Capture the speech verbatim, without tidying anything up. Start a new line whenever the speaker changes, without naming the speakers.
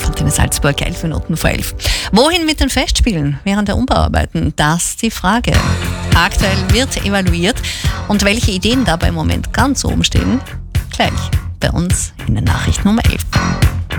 Antenne Salzburg, elf Minuten vor elf. Wohin mit den Festspielen während der Umbauarbeiten? Das ist die Frage. Aktuell wird evaluiert und welche Ideen dabei im Moment ganz oben stehen, gleich bei uns in den Nachrichten um elf.